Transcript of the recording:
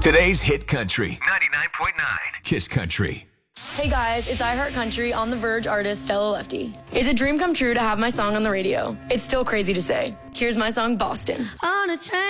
Today's hit country. 99.9 Kiss Country. Hey guys, it's iHeartCountry on the Verge artist Stella Lefty. It's a dream come true to have my song on the radio. It's still crazy to say. Here's my song, Boston. On a train.